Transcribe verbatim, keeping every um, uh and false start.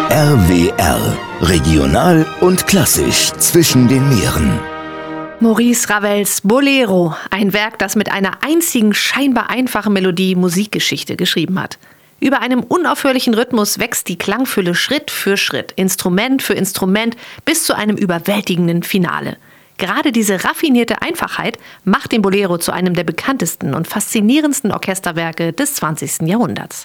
R W R. Regional und klassisch zwischen den Meeren. Maurice Ravels Bolero, ein Werk, das mit einer einzigen scheinbar einfachen Melodie Musikgeschichte geschrieben hat. Über einem unaufhörlichen Rhythmus wächst die Klangfülle Schritt für Schritt, Instrument für Instrument bis zu einem überwältigenden Finale. Gerade diese raffinierte Einfachheit macht den Bolero zu einem der bekanntesten und faszinierendsten Orchesterwerke des zwanzigsten Jahrhunderts.